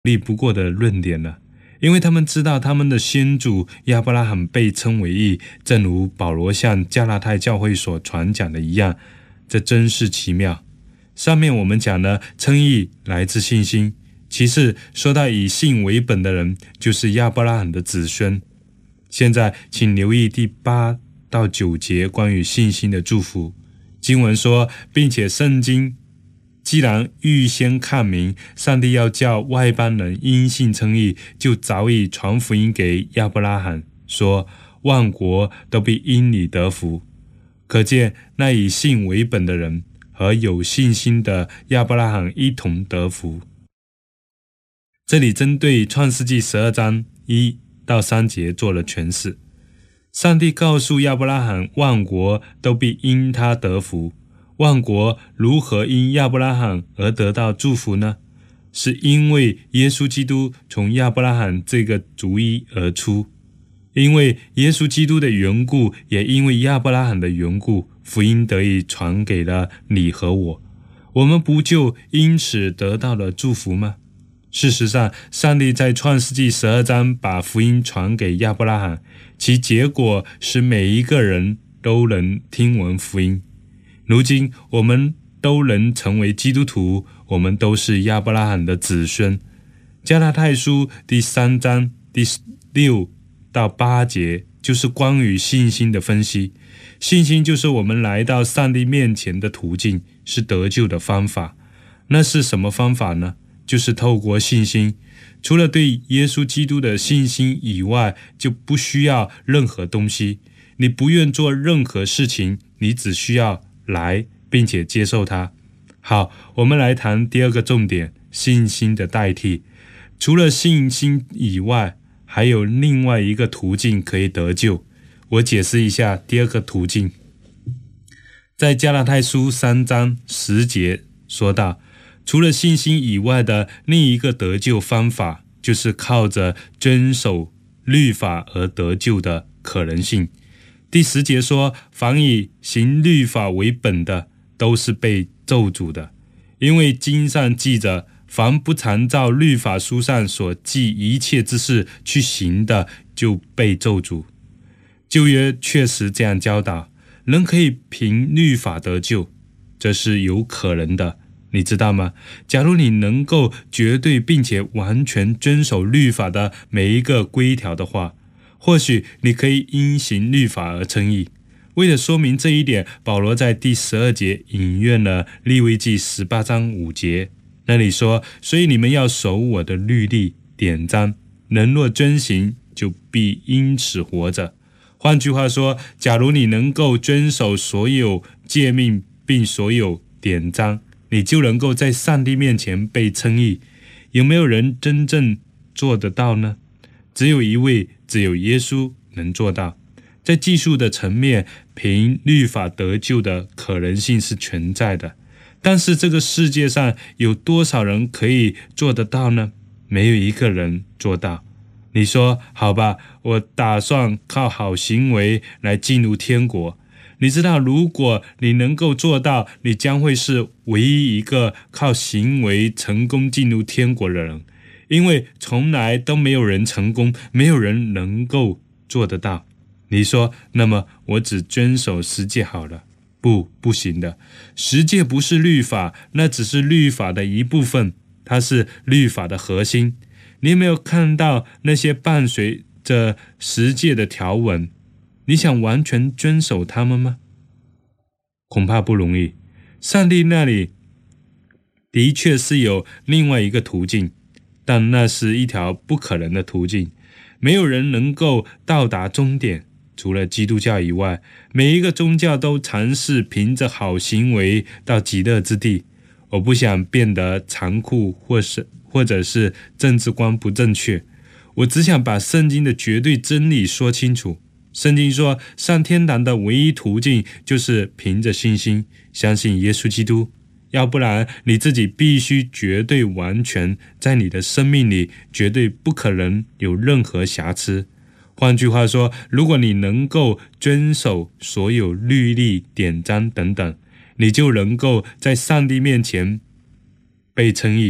力不过的论点了，因为他们知道他们的先祖亚伯拉罕被称为义，正如保罗向加拉太教会所传讲的一样，这真是奇妙。上面我们讲了称义来自信心，其次说到以信为本的人就是亚伯拉罕的子孙。现在请留意第8到9节关于信心的祝福。经文说，并且圣经既然预先看明上帝要叫外邦人因信称义，就早已传福音给亚伯拉罕，说万国都必因你得福。可见那以信为本的人和有信心的亚伯拉罕一同得福。这里针对创世纪12章1到3节做了诠释。上帝告诉亚伯拉罕，万国都必因他得福。万国如何因亚伯拉罕而得到祝福呢？是因为耶稣基督从亚伯拉罕这个族裔而出。因为耶稣基督的缘故，也因为亚伯拉罕的缘故，福音得以传给了你和我。我们不就因此得到了祝福吗？事实上，上帝在创世纪12章把福音传给亚伯拉罕，其结果使每一个人都能听闻福音。如今我们都能成为基督徒，我们都是亚伯拉罕的子孙。加拉太书第3章第6到8节就是关于信心的分析。信心就是我们来到上帝面前的途径，是得救的方法。那是什么方法呢？就是透过信心。除了对耶稣基督的信心以外，就不需要任何东西。你不愿做任何事情，你只需要来并且接受它。好，我们来谈第2个重点，信心的代替。除了信心以外，还有另外一个途径可以得救。我解释一下第2个途径。在加拉太书3章10节说到，除了信心以外的另一个得救方法，就是靠着遵守律法而得救的可能性。第10节说，凡以行律法为本的，都是被咒诅的，因为经上记着，凡不常照律法书上所记一切之事去行的，就被咒诅。旧约确实这样教导，人可以凭律法得救，这是有可能的。你知道吗？假如你能够绝对并且完全遵守律法的每一个规条的话，或许你可以因行律法而称义。为了说明这一点，保罗在第12节引用了利未记18章5节，那里说，所以你们要守我的律例典章，人若遵行，就必因此活着。换句话说，假如你能够遵守所有诫命并所有典章，你就能够在上帝面前被称义。有没有人真正做得到呢？只有一位，只有耶稣能做到。在技术的层面，凭律法得救的可能性是存在的，但是这个世界上有多少人可以做得到呢？没有一个人做到。你说好吧，我打算靠好行为来进入天国。你知道，如果你能够做到，你将会是唯一一个靠行为成功进入天国的人，因为从来都没有人成功，没有人能够做得到。你说，那么我只遵守10诫好了。不行的。10诫不是律法，那只是律法的一部分，它是律法的核心。你有没有看到那些伴随着10诫的条文？你想完全遵守它们吗？恐怕不容易。上帝那里的确是有另外一个途径，但那是一条不可能的途径。没有人能够到达终点，除了基督教以外，每一个宗教都尝试凭着好行为到极乐之地。我不想变得残酷或者是政治观不正确，我只想把圣经的绝对真理说清楚。圣经说，上天堂的唯一途径就是凭着信心相信耶稣基督，要不然你自己必须绝对完全，在你的生命里绝对不可能有任何瑕疵。换句话说，如果你能够遵守所有律例典章等等，你就能够在上帝面前被称义。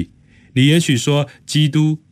你也许说，基督